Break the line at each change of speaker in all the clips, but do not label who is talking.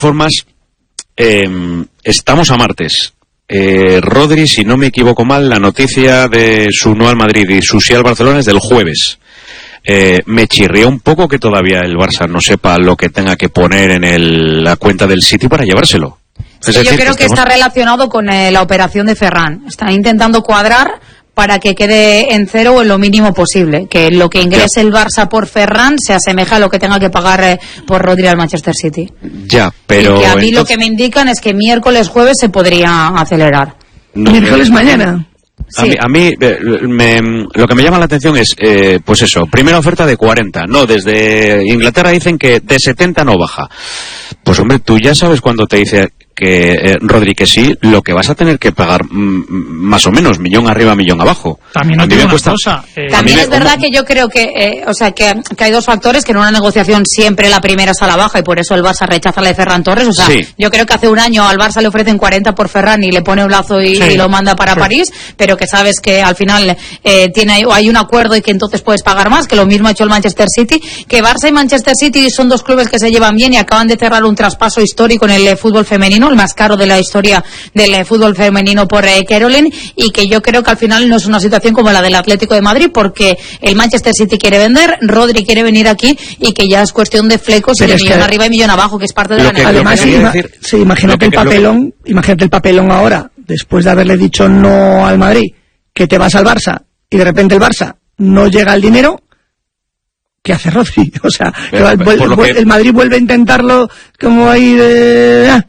formas, estamos a martes. Rodri, si no me equivoco mal, la noticia de su no al Madrid y su sí al Barcelona es del jueves. Me chirría un poco que todavía el Barça no sepa lo que tenga que poner en la cuenta del City para llevárselo.
Sí, yo creo que está relacionado con la operación de Ferran. Están intentando cuadrar para que quede en cero o en lo mínimo posible, que lo que ingrese el Barça por Ferran se asemeja a lo que tenga que pagar por Rodri al Manchester City.
Ya, pero...
Y que a mí lo que me indican es que miércoles, jueves se podría acelerar.
Miércoles mañana.
Sí.
A mí lo que me llama la atención es, pues eso, primera oferta de 40. No, desde Inglaterra dicen que de 70 no baja. Pues hombre, tú ya sabes cuando te dice que Rodri que sí, lo que vas a tener que pagar más o menos, millón arriba, millón abajo.
También no tiene una cosa.
También es verdad que yo creo que, que hay dos factores, que en una negociación siempre la primera es a la baja y por eso el Barça rechaza la de Ferran Torres. O sea, sí. Yo creo que hace un año al Barça le ofrecen 40 por Ferran y le pone un lazo y lo manda para París, pero que sabes que al final hay un acuerdo y que entonces puedes pagar más, que lo mismo ha hecho el Manchester City, que Barça y Manchester City son dos clubes que se llevan bien y acaban de cerrar un traspaso histórico en el fútbol femenino, el más caro de la historia del fútbol femenino por Caroline, y que yo creo que al final no es una situación como la del Atlético de Madrid, porque el Manchester City quiere vender, Rodri quiere venir aquí y que ya es cuestión de flecos y de millón arriba y millón abajo, que es parte de la negociación.
Además, imagínate el papelón ahora, después de haberle dicho no al Madrid, que te vas al Barça y de repente el Barça no llega el dinero. ¿Qué hace Rodri? O sea, el Madrid vuelve a intentarlo como ahí de...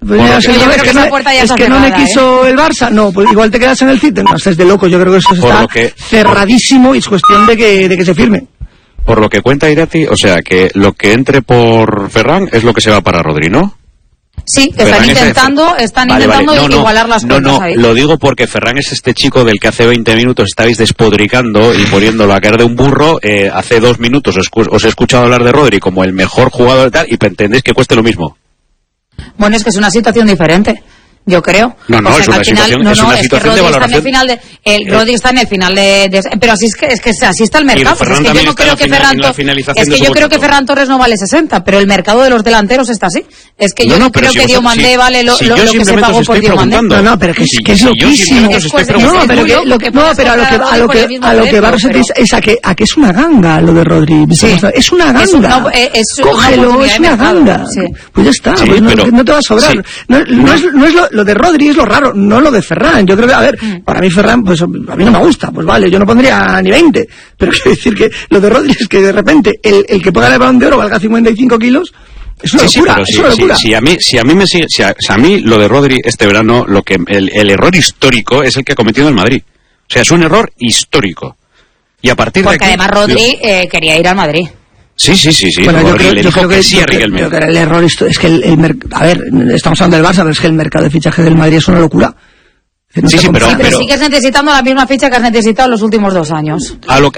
es que no le quiso el Barça. No, pues igual te quedas en el City. No, estás de loco. Yo creo que eso está cerradísimo y es cuestión de que se firme.
Por lo que cuenta Irati, o sea, que lo que entre por Ferran es lo que se va para Rodri, ¿no?
Sí, están intentando igualar las cuentas ahí.
Lo digo porque Ferran es este chico del que hace 20 minutos estáis despodricando y poniéndolo a caer de un burro. Hace 2 minutos os he escuchado hablar de Rodri como el mejor jugador de tal y pretendéis que cueste lo mismo.
Bueno, es que es una situación diferente, yo creo.
No, es una situación de valoración.
Rodri está en el final pero así es que así está el mercado. Es que yo no creo que Ferran Torres no vale 60, pero el mercado de los delanteros está así. Es que yo no creo que Diomandé vale lo que se pagó por Diomandé.
No, pero que es loquísimo. Pero a lo que va es a que es una ganga lo de Rodri. Es una ganga. Cógelo, es una ganga. Pues ya está, no te va a sobrar. No es lo de Rodri, es lo raro, no lo de Ferran. Yo creo que, a ver, para mí Ferran, pues a mí no me gusta, pues vale, yo no pondría ni 20, pero quiero decir que lo de Rodri es que de repente el que ponga el Balón de Oro valga 55 kilos. Es una locura. Si a mí lo de Rodri este verano, el error histórico es el que ha cometido el Madrid. O sea, es un error histórico. Y a partir de aquí,
además Rodri quería ir al Madrid.
Sí.
Bueno, yo creo que el error es que a ver, estamos hablando del Barça, pero es que el mercado de fichaje del Madrid es una locura.
Pero sigues necesitando la misma ficha que has necesitado en los últimos 2 años.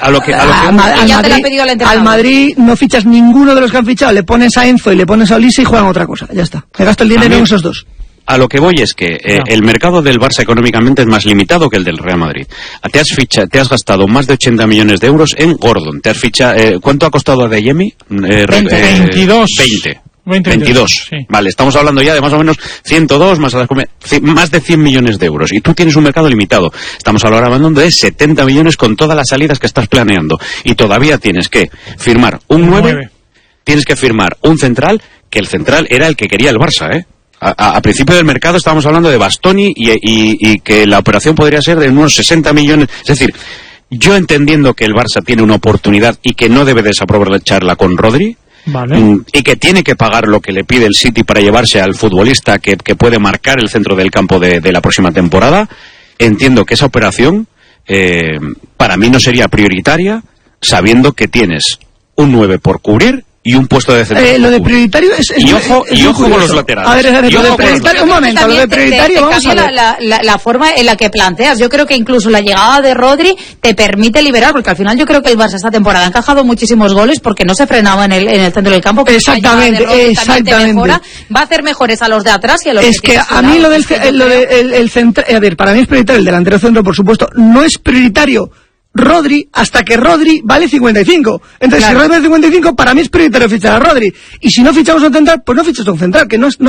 Al Madrid no fichas ninguno de los que han fichado, le pones a Enzo y le pones a Olise y juegan otra cosa, ya está. Me gasto el dinero en esos dos.
A lo que voy es que el mercado del Barça económicamente es más limitado que el del Real Madrid. Te has gastado más de 80 millones de euros en Gordon. ¿Cuánto ha costado a Adeyemi? 22. Sí. Vale, estamos hablando ya de más o menos 102 más de 100 millones de euros. Y tú tienes un mercado limitado. Estamos ahora hablando de 70 millones con todas las salidas que estás planeando. Y todavía tienes que firmar un 9, tienes que firmar un central, que el central era el que quería el Barça, ¿eh? A principio del mercado estábamos hablando de Bastoni y que la operación podría ser de unos 60 millones. Es decir, yo entendiendo que el Barça tiene una oportunidad y que no debe desaprovecharla con Rodri, y que tiene que pagar lo que le pide el City para llevarse al futbolista que puede marcar el centro del campo de la próxima temporada, entiendo que esa operación para mí no sería prioritaria, sabiendo que tienes un 9 por cubrir y un puesto de centro.
Lo de prioritario
y ojo con los laterales.
A ver, lo de prioritario, un momento, lo de prioritario vamos a ver.
La forma en la que planteas. Yo creo que incluso la llegada de Rodri te permite liberar, porque al final yo creo que el Barça esta temporada ha encajado muchísimos goles porque no se frenaba en el centro del campo.
Exactamente.
Va a hacer mejores a los de atrás y a los
es que a mí lo del centro, a ver, para mí es prioritario el delantero centro, por supuesto. No es prioritario Rodri hasta que Rodri vale 55. Entonces, si Rodri vale 55, para mí es prioritario fichar a Rodri. Y si no fichamos a un central, pues no fichas a un central, que no